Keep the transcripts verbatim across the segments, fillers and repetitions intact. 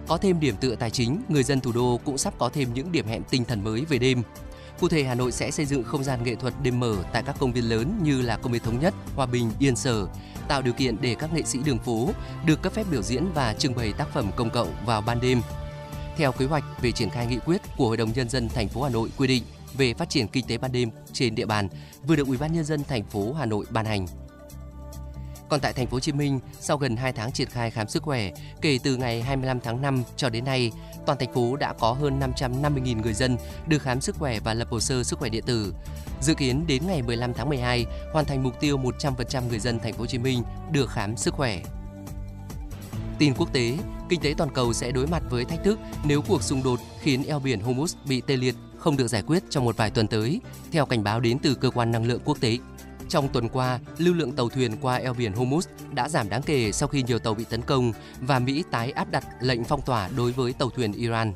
Có thêm điểm tựa tài chính, người dân thủ đô cũng sắp có thêm những điểm hẹn tinh thần mới về đêm. Cụ thể, Hà Nội sẽ xây dựng không gian nghệ thuật đêm mở tại các công viên lớn như là Công viên Thống Nhất, Hòa Bình, Yên Sở, tạo điều kiện để các nghệ sĩ đường phố được cấp phép biểu diễn và trưng bày tác phẩm công cộng vào ban đêm. Theo kế hoạch về triển khai nghị quyết của Hội đồng Nhân dân thành phố Hà Nội quy định về phát triển kinh tế ban đêm trên địa bàn vừa được Ủy ban Nhân dân thành phố Hà Nội ban hành. Còn tại thành phố Hồ Chí Minh, sau gần hai tháng triển khai khám sức khỏe, kể từ ngày hai mươi lăm tháng năm cho đến nay, toàn thành phố đã có hơn năm trăm năm mươi nghìn người dân được khám sức khỏe và lập hồ sơ sức khỏe điện tử. Dự kiến đến ngày mười lăm tháng mười hai, hoàn thành mục tiêu một trăm phần trăm người dân thành phố Hồ Chí Minh được khám sức khỏe. Tin quốc tế, kinh tế toàn cầu sẽ đối mặt với thách thức nếu cuộc xung đột khiến eo biển Hormuz bị tê liệt không được giải quyết trong một vài tuần tới, theo cảnh báo đến từ cơ quan năng lượng quốc tế. Trong tuần qua, lưu lượng tàu thuyền qua eo biển Hormuz đã giảm đáng kể sau khi nhiều tàu bị tấn công và Mỹ tái áp đặt lệnh phong tỏa đối với tàu thuyền Iran.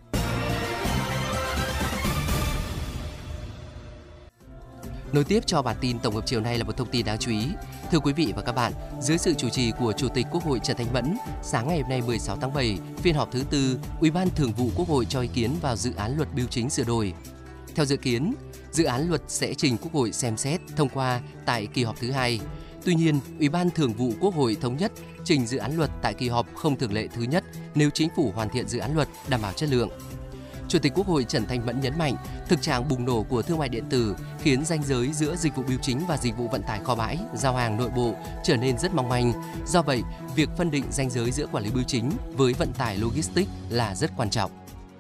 Nối tiếp cho bản tin tổng hợp chiều nay là một thông tin đáng chú ý. Thưa quý vị và các bạn, dưới sự chủ trì của Chủ tịch Quốc hội Trần Thanh Mẫn, sáng ngày hôm nay mười sáu tháng bảy, phiên họp thứ tư, Ủy ban Thường vụ Quốc hội cho ý kiến vào dự án luật bưu chính sửa đổi. Theo dự kiến, dự án luật sẽ trình Quốc hội xem xét thông qua tại kỳ họp thứ hai. Tuy nhiên, Ủy ban Thường vụ Quốc hội thống nhất trình dự án luật tại kỳ họp không thường lệ thứ nhất nếu chính phủ hoàn thiện dự án luật đảm bảo chất lượng. Chủ tịch Quốc hội Trần Thanh Mẫn nhấn mạnh, thực trạng bùng nổ của thương mại điện tử khiến ranh giới giữa dịch vụ bưu chính và dịch vụ vận tải kho bãi, giao hàng nội bộ trở nên rất mong manh. Do vậy, việc phân định ranh giới giữa quản lý bưu chính với vận tải logistics là rất quan trọng.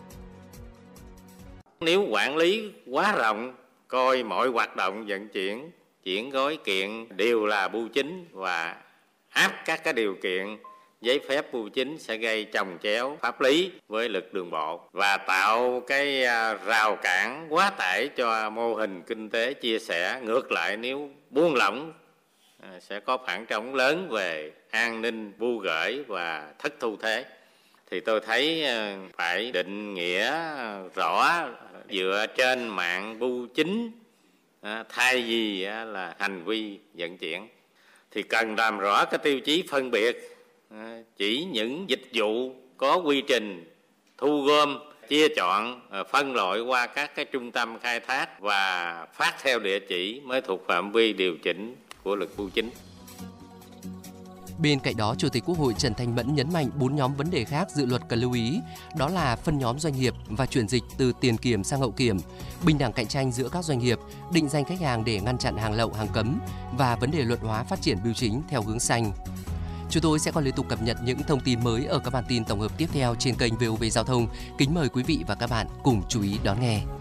Nếu quản lý quá rộng, coi mọi hoạt động vận chuyển, chuyển gói kiện đều là bưu chính và áp các cái điều kiện giấy phép bưu chính sẽ gây chồng chéo pháp lý với lực đường bộ và tạo cái rào cản quá tải cho mô hình kinh tế chia sẻ. Ngược lại, nếu buông lỏng sẽ có khoảng trống lớn về an ninh bưu gửi và thất thu thuế. Thì tôi thấy phải định nghĩa rõ dựa trên mạng bưu chính thay vì là hành vi vận chuyển. Thì cần làm rõ cái tiêu chí phân biệt chỉ những dịch vụ có quy trình thu gom, chia chọn, phân loại qua các cái trung tâm khai thác và phát theo địa chỉ mới thuộc phạm vi điều chỉnh của luật bưu chính. Bên cạnh đó, Chủ tịch Quốc hội Trần Thanh Mẫn nhấn mạnh bốn nhóm vấn đề khác dự luật cần lưu ý, đó là phân nhóm doanh nghiệp và chuyển dịch từ tiền kiểm sang hậu kiểm, bình đẳng cạnh tranh giữa các doanh nghiệp, định danh khách hàng để ngăn chặn hàng lậu, hàng cấm và vấn đề luật hóa phát triển bưu chính theo hướng xanh. Chúng tôi sẽ còn liên tục cập nhật những thông tin mới ở các bản tin tổng hợp tiếp theo trên kênh vê o vê Giao thông. Kính mời quý vị và các bạn cùng chú ý đón nghe.